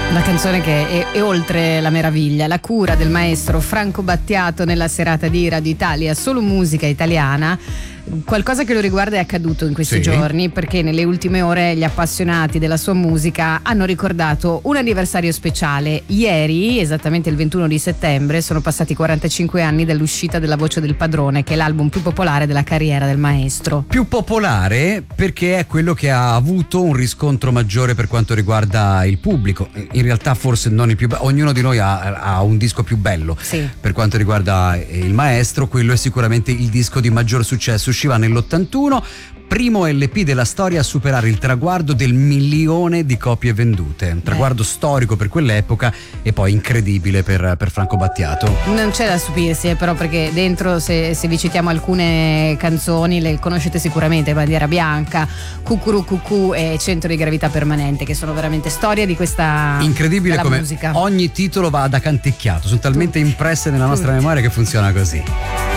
Una canzone che è oltre la meraviglia, la cura del maestro Franco Battiato nella serata di Radio Italia, solo musica italiana. Qualcosa che lo riguarda è accaduto in questi giorni, perché nelle ultime ore gli appassionati della sua musica hanno ricordato un anniversario speciale. Ieri, esattamente il 21 di settembre, sono passati 45 anni dall'uscita della Voce del Padrone, che è l'album più popolare della carriera del maestro. Più popolare perché è quello che ha avuto un riscontro maggiore per quanto riguarda il pubblico. In realtà forse non il più bello, ognuno di noi ha un disco più bello. Sì. Per quanto riguarda il maestro, quello è sicuramente il disco di maggior successo. Usciva nell'81, primo LP della storia a superare il traguardo del 1 milione di copie vendute, un traguardo storico per quell'epoca e poi incredibile per Franco Battiato. Non c'è da stupirsi, però, perché dentro, se vi citiamo alcune canzoni, le conoscete sicuramente: Bandiera Bianca, Cucuru Cucù e Centro di Gravità Permanente, che sono veramente storia di questa incredibile come musica. Ogni titolo va da cantecchiato, sono talmente impresse nella nostra memoria che funziona così.